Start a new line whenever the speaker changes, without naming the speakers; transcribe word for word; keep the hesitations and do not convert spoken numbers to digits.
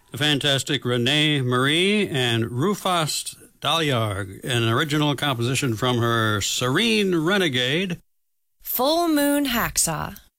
The fantastic Renee Marie and Rufus Dalyarg, an original composition from her Serene Renegade.
Full Moon Hacksaw.